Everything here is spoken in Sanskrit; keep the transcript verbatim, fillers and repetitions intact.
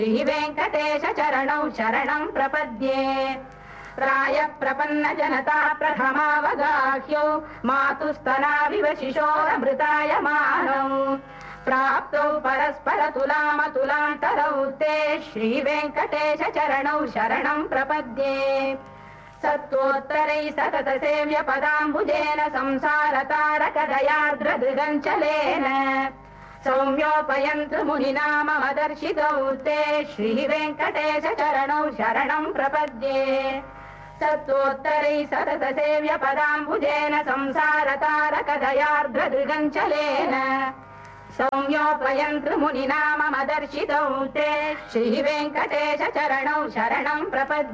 श्रीवेङ्कटेश चरणौ शरणं प्रपद्ये प्राय प्रपन्न जनता प्रथमावगाह्यौ मातुस्तनाविव शिशोरमृतायमानौ प्राप्तौ परस्पर तुलामतुलान्तरौ ते श्रीवेङ्कटेश चरणौ शरणं प्रपद्ये सत्त्वोत्तरै सतत सेव्य पदाम्बुजेन संसारतारकदयार्द्रदृगञ्चलेन सौम्योपयन्तु मुनिनाम मदर्शितौ ते श्रीवेङ्कटेश चरणौ शरणं प्रपद्ये सत्त्वोत्तरै सतत सेव्य पदाम्बुजेन संसारतारकदयार्द्रदृगञ्चलेन सौम्योपयन्तु मुनिनाम मदर्शितौ ते श्रीवेङ्कटेश चरणौ शरणं प्रपद्ये।